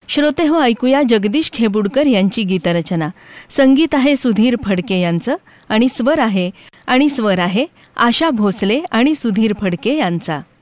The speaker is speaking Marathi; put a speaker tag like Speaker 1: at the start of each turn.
Speaker 1: श्रोते हो, ऐकूया जगदीश खेबुडकर यांची गीतरचना. संगीत आहे सुधीर फडके यांचं आणि स्वर आहे आशा भोसले आणि सुधीर फडके यांचा.